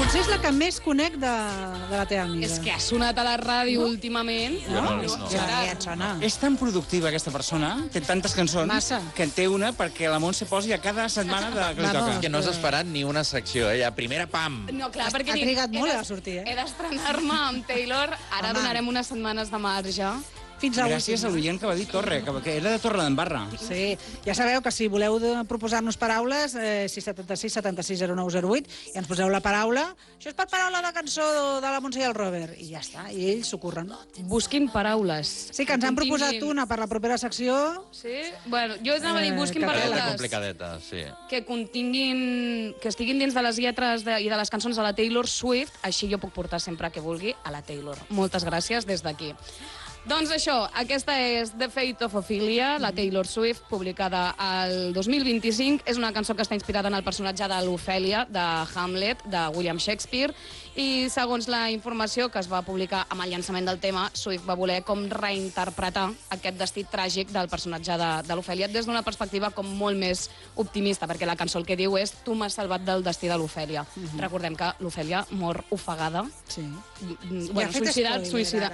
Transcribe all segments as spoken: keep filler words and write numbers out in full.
Potser és la que més conec de, de la teva amiga. És que ha sonat a la ràdio No? últimament. No, no, no. Ja, ja et sona. És tan productiva aquesta persona, té tantes cançons, Massa. que en té una perquè la Montse posi a cada setmana de que li Vamos. toca. Que no s'ha esperat ni una secció, eh? Ja, primera, pam! No, clar, perquè Ha dic, trigat molt he de- a sortir, eh? He d'estrenar-me amb Taylor, ara Home. donarem unes setmanes de marge. Fins a Gràcies a l'últim. l'oient que va dir Torre, que, que era de Torre d'Embarra. Sí, ja sabeu que si voleu de- proposar-nos paraules, eh, sis set sis setanta sis zero nou zero vuit, i ens poseu la paraula. Això és per paraula de cançó de la Montse i el Robert. I ja està, i ells s'ho curren. Busquin paraules. Sí, que ens han proposat Tinguin- una per la propera secció. Sí? Bueno, jo anava a dir, Eh, busquin que Cadeta paraules complicadeta, sí. que continguin, que estiguin dins de les lletres de, i de les cançons de la Taylor Swift, així jo puc portar sempre que vulgui a la Taylor. Moltes gràcies des d'aquí. Doncs això, aquesta és The Fate of Ophelia, la Taylor Swift, publicada el dos mil vint-i-cinc. És una cançó que està inspirada en el personatge de l'Ofèlia, de Hamlet, de William Shakespeare, i segons la informació que es va publicar amb el llançament del tema, Swift va voler com reinterpretar aquest destí tràgic del personatge de, de l'Ofèlia des d'una perspectiva com molt més optimista, perquè la cançó el que diu és tu m'has salvat del destí de l'Ofèlia. Uh -huh. Recordem que l'Ofèlia mor ofegada. Sí. Mm, Ja Bueno, ha fet suïcidat, spoiler, suïcidat.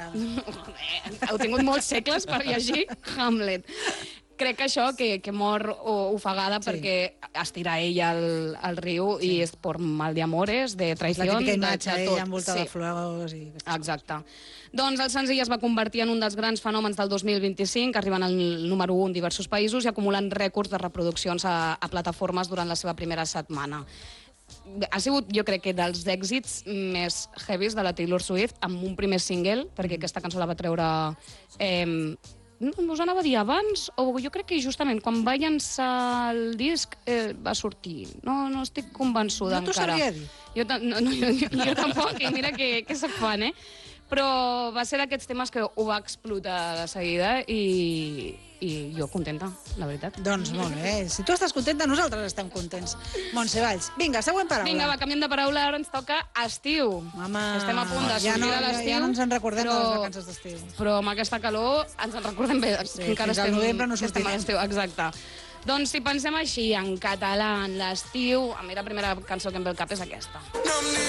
ara. Heu tingut molts segles per llegir Hamlet. Crec que això, que, que mor o- ofegada Sí. perquè es tira ella al, al riu sí. i és per mal de amores, de És traïció, la típica de, imatge, de ella tot. envoltada Sí. de flors. I... Exacte. Doncs el senzill es va convertir en un dels grans fenòmens del dos mil vint-i-cinc, arribant al número u en diversos països i acumulant rècords de reproduccions a, a plataformes durant la seva primera setmana. Ha sigut, jo crec que, dels èxits més heavies de la Taylor Swift, amb un primer single, perquè aquesta cançó la va treure... Eh, no, us anava a dir abans, o jo crec que justament quan va llançar el disc eh, va sortir. No, no estic convençuda No t'ho encara. sabria dir. Jo, ta- no, no, jo, jo, jo tampoc, i mira que, que soc fan, eh? Però va ser d'aquests temes que ho va explotar de seguida i, i jo contenta, la veritat. Doncs molt bé. Si tu estàs contenta, nosaltres estem contents. Montse Valls. Vinga, següent paraula. Vinga, va, canviem de paraula, ara ens toca estiu. Home, Estem a punt de sortir ja no, de ja, l'estiu. ja no ens en recordem però, de les vacances d'estiu. Però amb aquesta calor ens en recordem bé. Sí, encara fins al estem, novembre no estem sortirem. a l'estiu, exacte. Doncs si pensem així, en català, en l'estiu, a mi la primera cançó que em ve al cap és aquesta.